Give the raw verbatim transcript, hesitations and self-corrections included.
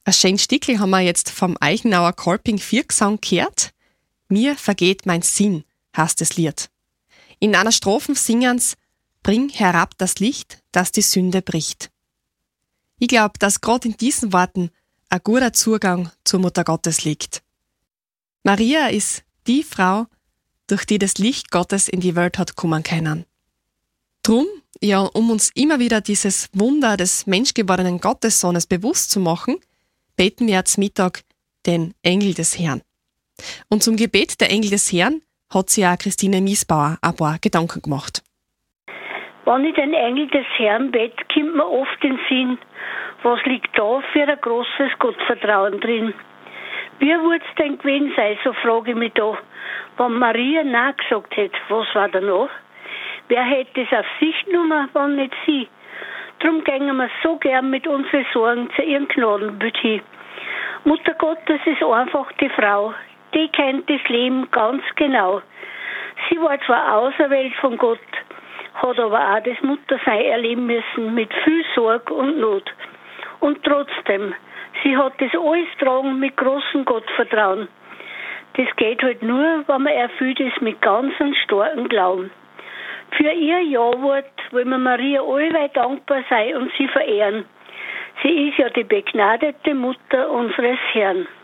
Ein schönes Stückchen haben wir jetzt vom Eichenauer Kolping Viergesang gehört. Mir vergeht mein Sinn, heißt das Lied. In einer Strophe singen's: Bring herab das Licht, das die Sünde bricht. Ich glaube, dass gerade in diesen Worten ein guter Zugang zur Mutter Gottes liegt. Maria ist die Frau, durch die das Licht Gottes in die Welt hat kommen können. Drum, ja, um uns immer wieder dieses Wunder des menschgewordenen Gottessohnes bewusst zu machen, beten wir jetzt Mittag den Engel des Herrn. Und zum Gebet der Engel des Herrn hat sich auch Christine Miesbauer ein paar Gedanken gemacht. Wenn ich den Engel des Herrn bete, kommt mir oft in den Sinn, was liegt da für ein großes Gottvertrauen drin. Wie würde es denn gewesen sein, so frage ich mich da, wenn Maria Nein gesagt hätte, was war da noch? Wer hätte es auf sich genommen, wenn nicht sie? Drum gehen wir so gern mit unseren Sorgen zu ihrem Gnadenbild hin. Mutter Gottes ist einfach die Frau, die kennt das Leben ganz genau. Sie war zwar auserwählt von Gott, hat aber auch das Muttersein erleben müssen mit viel Sorge und Not. Und trotzdem, sie hat das alles tragen mit großem Gottvertrauen. Das geht halt nur, wenn man erfüllt ist mit ganz einem starken Glauben. Für ihr Ja-Wort wollen wir Maria allweil dankbar sein und sie verehren. Sie ist ja die begnadete Mutter unseres Herrn.